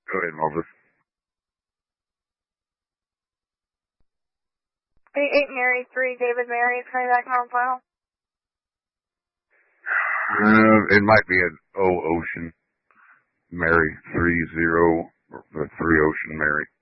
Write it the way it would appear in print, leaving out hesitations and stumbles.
Go ahead, Moses. 88 Mary 3 David Mary, coming back on file. It might be an O Ocean Mary 30, or 3 Ocean Mary.